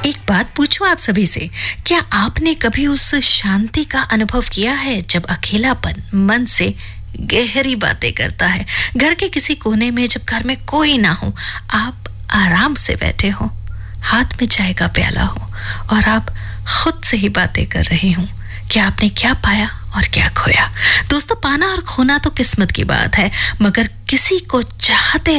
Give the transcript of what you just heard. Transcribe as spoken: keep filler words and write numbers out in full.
एक बात पूछूं आप सभी से, क्या आपने कभी उस शांति का अनुभव किया है जब अकेलापन मन से गहरी बातें करता है? घर के किसी कोने में जब घर में कोई ना हो, आप आराम से बैठे हो, हाथ में चाय का प्याला हो और आप खुद से ही बातें कर रहे हो कि आपने क्या पाया और क्या खोया। दोस्तों, पाना और खोना तो किस्मत की बात है, मगर किसी को चाहते